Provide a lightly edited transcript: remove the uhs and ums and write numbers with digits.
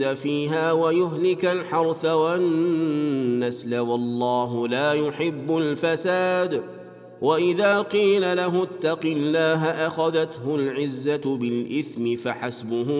فيها ويهلك الحرث والنسل والله لا يحب الفساد. وإذا قيل له اتق الله أخذته العزة بالإثم فحسبه